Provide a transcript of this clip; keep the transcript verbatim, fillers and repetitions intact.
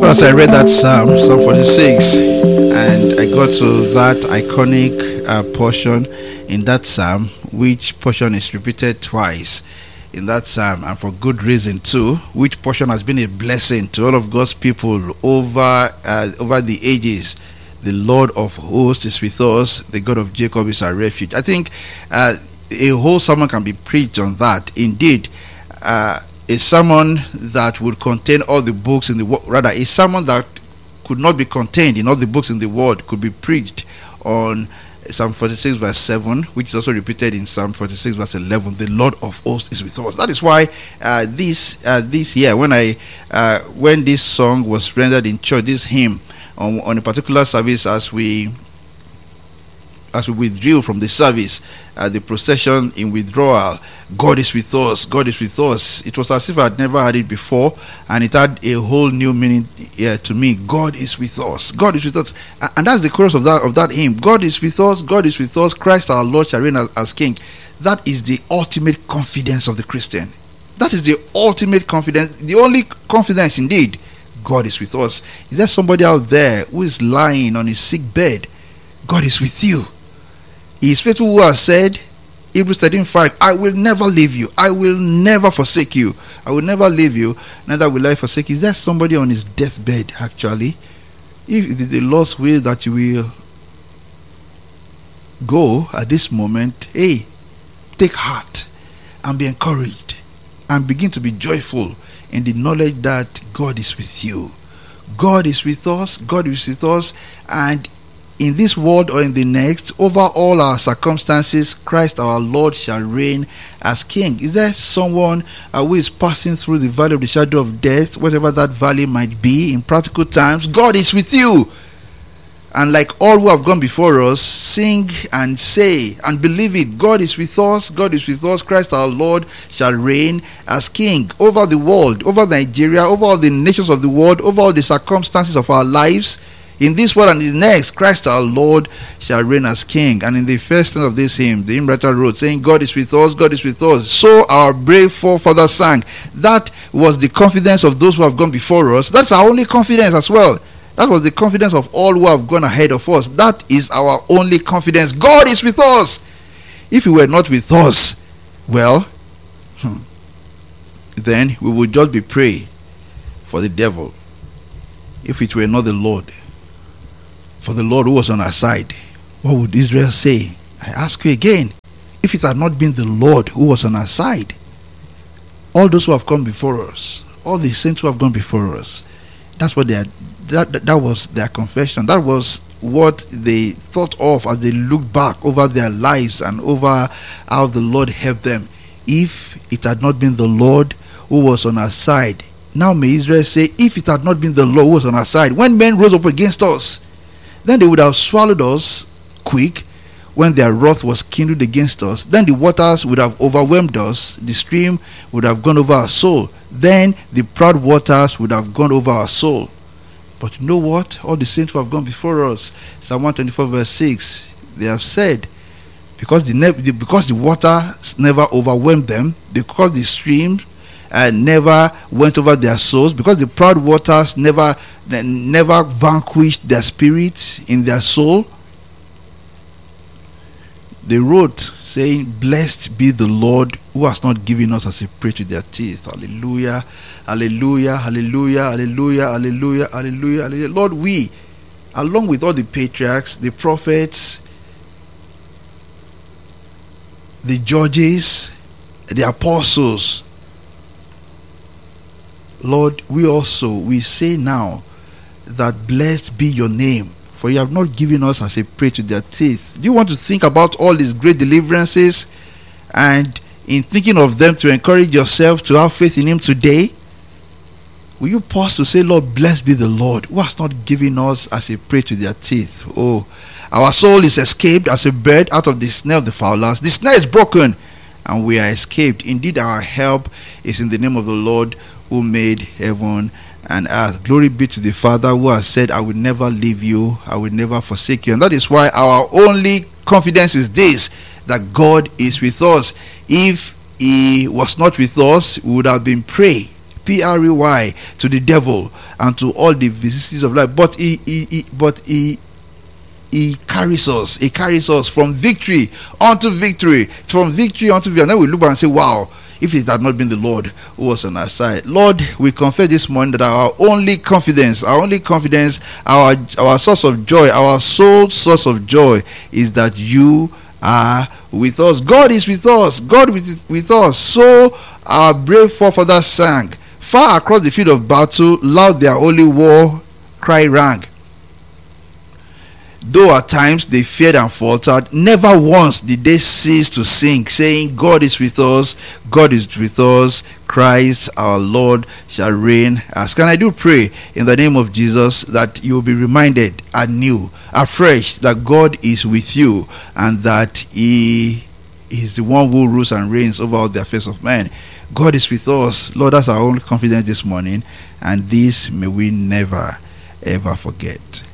as I read that Psalm, Psalm forty-six, and I got to that iconic uh, portion in that Psalm, which portion is repeated twice in that Psalm, and for good reason too, which portion has been a blessing to all of God's people over uh, over the ages. The Lord of hosts is with us. The God of Jacob is our refuge. I think uh, a whole sermon can be preached on that. Indeed, uh, a sermon that would contain all the books in the world, rather a sermon that could not be contained in all the books in the world, could be preached on Psalm forty-six verse seven, which is also repeated in Psalm forty-six verse eleven. The Lord of hosts is with us. That is why uh, this uh, this year, when I uh, when this song was rendered in church, this hymn on, on a particular service, as we as we withdrew from the service, uh, the procession in withdrawal, God is with us, God is with us. It was as if I had never had it before, and it had a whole new meaning uh, to me. God is with us, God is with us, and that's the chorus of that of that hymn. God is with us, God is with us. Christ our Lord shall reign as, as King. That is the ultimate confidence of the Christian. That is the ultimate confidence, the only confidence indeed. God is with us. Is there somebody out there who is lying on his sick bed? God is with you. He is faithful who has said, Hebrews thirteen five, I will never leave you, I will never forsake you, I will never leave you, neither will I forsake you. Is there somebody on his deathbed actually? If it is the Lord's will that you will go at this moment, hey, take heart and be encouraged and begin to be joyful in the knowledge that God is with you. God is with us, God is with us, and in this world or in the next, over all our circumstances, Christ our Lord shall reign as King. Is there someone uh, who is passing through the valley of the shadow of death, whatever that valley might be, in practical times? God is with you. And like all who have gone before us, sing and say and believe it. God is with us, God is with us. Christ our Lord shall reign as King over the world, over Nigeria, over all the nations of the world, over all the circumstances of our lives. In this world and in the next, Christ our Lord shall reign as King. And in the first stanza of this hymn, the hymn writer wrote, saying, God is with us, God is with us. So our brave forefathers sang. That was the confidence of those who have gone before us. That's our only confidence as well. That was the confidence of all who have gone ahead of us. That is our only confidence. God is with us. If He were not with us, well, hmm, then we would just be prey for the devil. If it were not the Lord, for the Lord who was on our side, what would Israel say? I ask you again, if it had not been the Lord who was on our side, all those who have come before us, all the saints who have gone before us, that's what they had, that, that that was their confession. That was what they thought of as they looked back over their lives and over how the Lord helped them. If it had not been the Lord who was on our side, now may Israel say, if it had not been the Lord who was on our side, when men rose up against us, then they would have swallowed us quick. When their wrath was kindled against us, then the waters would have overwhelmed us, the stream would have gone over our soul, then the proud waters would have gone over our soul. But you know what? All the saints who have gone before us, Psalm one twenty-four verse six, they have said, because the, ne- the because the waters never overwhelmed them, because the stream uh, never went over their souls, because the proud waters never never vanquished their spirits in their soul, they wrote saying, blessed be the Lord who has not given us as a prey to their teeth. Hallelujah, hallelujah, hallelujah, hallelujah, hallelujah, hallelujah, hallelujah. Lord, we, along with all the patriarchs, the prophets, the judges, the apostles, Lord, we also, we say now that blessed be your name, for you have not given us as a prey to their teeth. Do you want to think about all these great deliverances, and in thinking of them, to encourage yourself to have faith in Him today? Will you pause to say, Lord, blessed be the Lord who has not given us as a prey to their teeth? Oh, our soul is escaped as a bird out of the snare of the fowlers. The snare is broken and we are escaped. Indeed, our help is in the name of the Lord who made heaven and earth. Glory be to the Father who has said, I will never leave you, I will never forsake you. And that is why our only confidence is this, that God is with us. If He was not with us, we would have been prey. P R E Y, to the devil and to all the vicissitudes of life. But he, he, he but he He carries us. He carries us from victory unto victory, from victory unto victory. And then we look back and say, wow, if it had not been the Lord who was on our side. Lord, we confess this morning that our only confidence, our only confidence, our our source of joy, our sole source of joy is that you are with us. God is with us. God is with us. So our brave forefathers sang, far across the field of battle, loud their holy war cry rang. Though at times they feared and faltered, never once did they cease to sing, saying, God is with us, God is with us, Christ our Lord shall reign. As can I do pray in the name of Jesus that you will be reminded anew, afresh, that God is with you and that He is the one who rules and reigns over all the affairs of men. God is with us. Lord, that's our only confidence this morning, and this may we never ever forget.